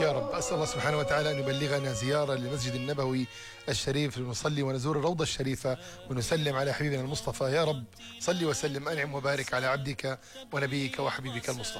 يا رب. أسأل الله سبحانه وتعالى أن يبلغنا زيارة للمسجد النبوي الشريف لنصلي ونزور الروضة الشريفة ونسلم على حبيبنا المصطفى. يا رب صل وسلم أنعم وبارك على عبدك ونبيك وحبيبك المصطفى.